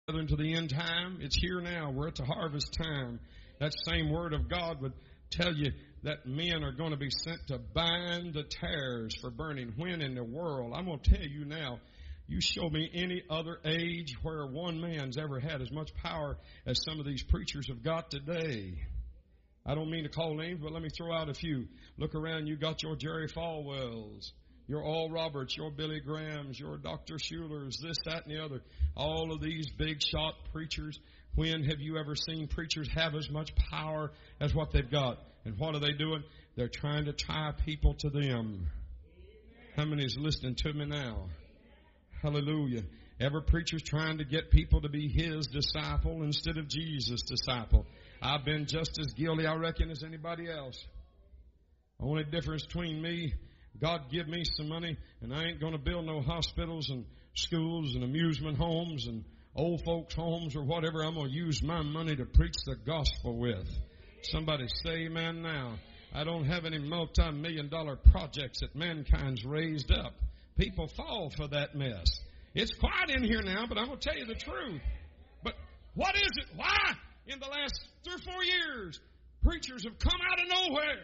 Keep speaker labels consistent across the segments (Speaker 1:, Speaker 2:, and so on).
Speaker 1: to the end time. It's here now. We're at the harvest time. That same word of God would tell you that men are going to be sent to bind the tares for burning. When in the world? I'm going to tell you now, you show me any other age where one man's ever had as much power as some of these preachers have got today. I don't mean to call names, but let me throw out a few. Look around, you got your Jerry Falwells, your Oral Roberts, your Billy Grahams, your Dr. Schulers, this, that, and the other. All of these big shot preachers. When have you ever seen preachers have as much power as what they've got? And what are they doing? They're trying to tie people to them. How many is listening to me now? Hallelujah. Every preacher's trying to get people to be his disciple instead of Jesus' disciple. I've been just as guilty, I reckon, as anybody else. The only difference between me, God give me some money, and I ain't going to build no hospitals and schools and amusement homes and old folks' homes or whatever. I'm going to use my money to preach the gospel with. Somebody say amen now. I don't have any multi-million-dollar projects that mankind's raised up. People fall for that mess. It's quiet in here now, but I'm going to tell you the truth. But what is it? Why? In the last 3 or 4 years, preachers have come out of nowhere.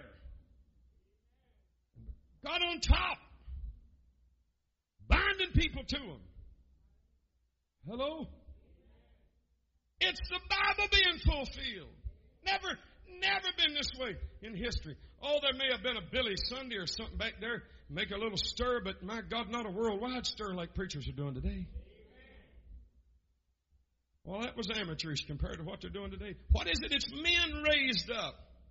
Speaker 1: Got on top. Binding people to them. Hello? It's the Bible being fulfilled. Never been this way in history. Oh, there may have been a Billy Sunday or something back there, make a little stir, but my God, not a worldwide stir like preachers are doing today. Well, that was amateurish compared to what they're doing today. What is it? It's men raised up.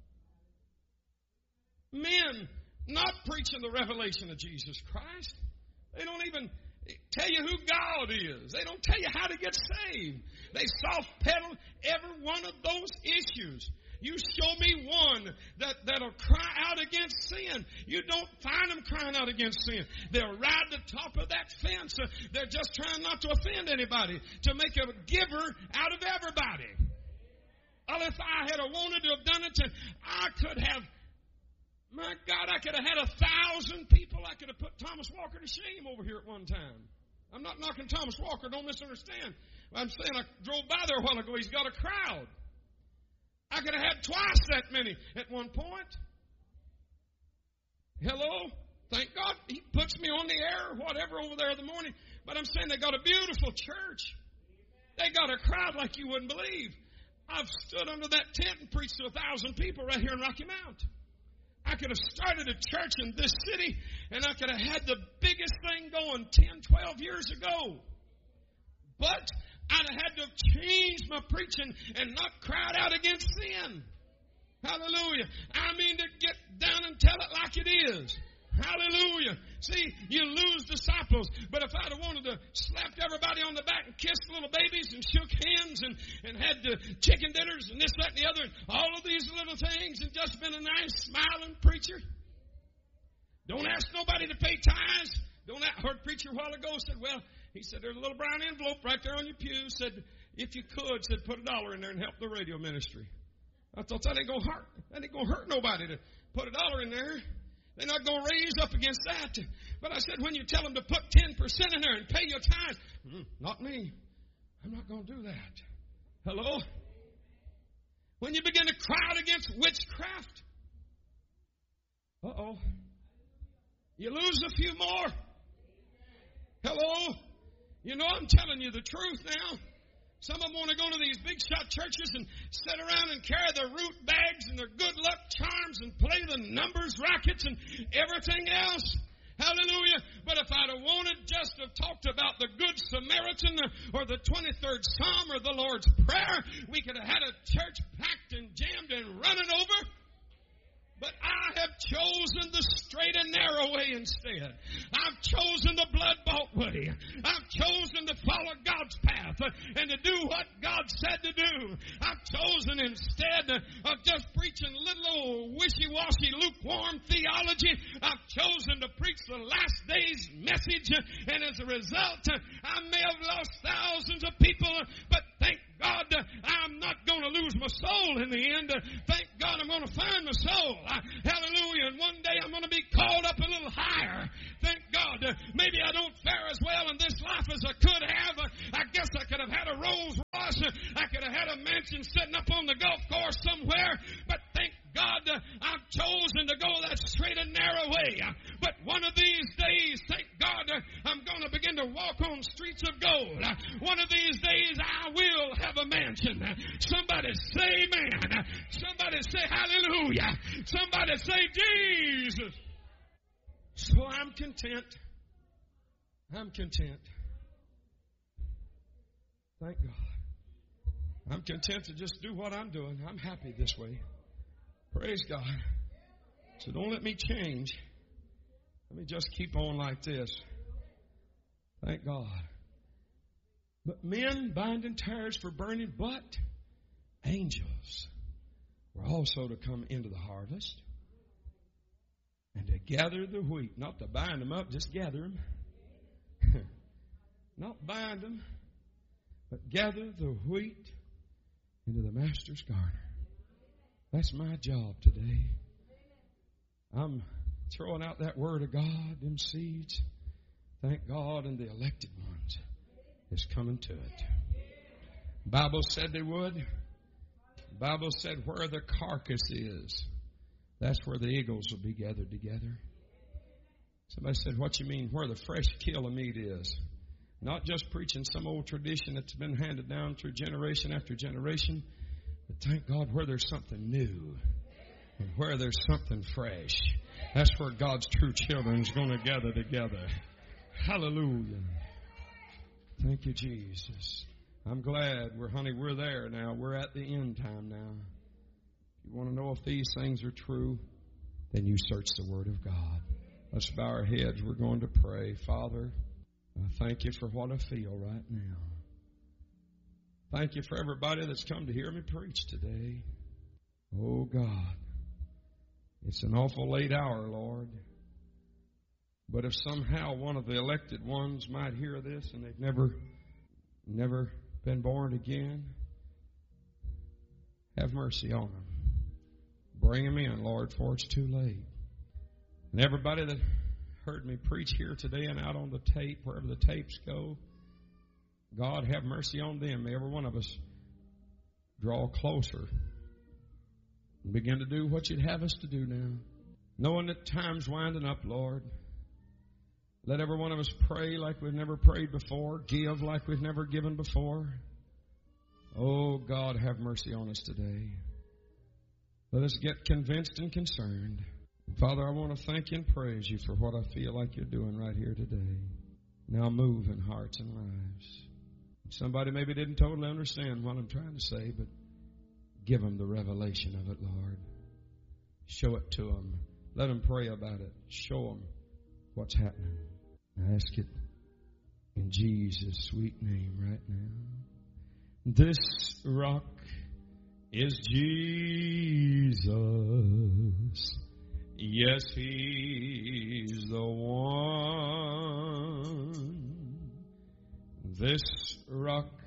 Speaker 1: Men not preaching the revelation of Jesus Christ. They don't even tell you who God is. They don't tell you how to get saved. They soft pedal every one of those issues. You show me one that'll cry out against sin. You don't find them crying out against sin. They'll ride the top of that fence. They're just trying not to offend anybody, to make a giver out of everybody. Well, if I had wanted to have done it, I could have, my God, I could have had 1,000 people. I could have put Thomas Walker to shame over here at one time. I'm not knocking Thomas Walker, don't misunderstand. I'm saying I drove by there a while ago. He's got a crowd. I could have had twice that many at one point. Hello? Thank God he puts me on the air or whatever over there in the morning. But I'm saying they got a beautiful church. They got a crowd like you wouldn't believe. I've stood under that tent and preached to 1,000 people right here in Rocky Mount. I could have started a church in this city, and I could have had the biggest thing going 10, 12 years ago. But I'd have had to have changed my preaching and not cried out against sin. Hallelujah. I mean to get down and tell it like it is. Hallelujah. See, you lose disciples. But if I'd have wanted to slap everybody on the back and kiss little babies and shook hands and had the chicken dinners and this, that, and the other, and all of these little things, and just been a nice, smiling preacher. Don't ask nobody to pay tithes. I heard a preacher a while ago said, well, he said, there's a little brown envelope right there on your pew. Said, if you could, said, put $1 in there and help the radio ministry. I thought that ain't going to hurt. That ain't going to hurt nobody to put $1 in there. They're not going to raise up against that. But I said, when you tell them to put 10% in there and pay your tithes, not me. I'm not going to do that. Hello? When you begin to cry out against witchcraft, you lose a few more. Hello? You know, I'm telling you the truth now. Some of them want to go to these big shot churches and sit around and carry their root bags and their good luck charms and play the numbers rackets and everything else. Hallelujah. But if I'd have wanted just to have talked about the Good Samaritan or the 23rd Psalm or the Lord's Prayer, we could have had a church packed and jammed and running over. But I have chosen the straight and narrow way instead. I've chosen the blood-bought way. I've chosen to follow God's path and to do what God said to do. I've chosen instead of just preaching little old wishy-washy, lukewarm theology, I've chosen to preach the last days message. And as a result, I may have lost thousands of people, but thank God, I'm not going to lose my soul in the end. Thank God I'm going to find my soul. Hallelujah. And one day I'm going to be called up a little higher. Thank God. Maybe I don't fare as well in this life as I could have. I guess I could have had a Rolls course. I could have had a mansion sitting up on the golf course somewhere, but thank God I've chosen to go that straight and narrow way. But one of these days, thank God, I'm going to begin to walk on streets of gold. One of these days, I will have a mansion. Somebody say amen. Somebody say hallelujah. Somebody say Jesus. So I'm content. I'm content. Thank God. I'm content to just do what I'm doing. I'm happy this way. Praise God. So don't let me change. Let me just keep on like this. Thank God. But men binding tares for burning, but angels were also to come into the harvest and to gather the wheat. Not to bind them up, just gather them. Not bind them, but gather the wheat into the master's garner. That's my job today. I'm throwing out that word of God, them seeds. Thank God, and the elected ones is coming to it. Bible said they would. Bible said where the carcass is, that's where the eagles will be gathered together. Somebody said, what you mean where the fresh kill of meat is? Not just preaching some old tradition that's been handed down through generation after generation, but thank God where there's something new and where there's something fresh. That's where God's true children is going to gather together. Hallelujah. Thank you, Jesus. I'm glad we're there now. We're at the end time now. If you want to know if these things are true, then you search the Word of God. Let's bow our heads. We're going to pray. Father, I thank you for what I feel right now. Thank you for everybody that's come to hear me preach today. Oh, God. It's an awful late hour, Lord. But if somehow one of the elected ones might hear this and they've never been born again, have mercy on them. Bring them in, Lord, for it's too late. And everybody that heard me preach here today and out on the tape, wherever the tapes go, God, have mercy on them. May every one of us draw closer and begin to do what you'd have us to do now. Knowing that time's winding up, Lord. Let every one of us pray like we've never prayed before, give like we've never given before. Oh, God, have mercy on us today. Let us get convinced and concerned. Father, I want to thank you and praise you for what I feel like you're doing right here today. Now move in hearts and lives. Somebody maybe didn't totally understand what I'm trying to say, but give them the revelation of it, Lord. Show it to them. Let them pray about it. Show them what's happening. I ask it in Jesus' sweet name right now. This rock is Jesus. Yes, He's the one. This rock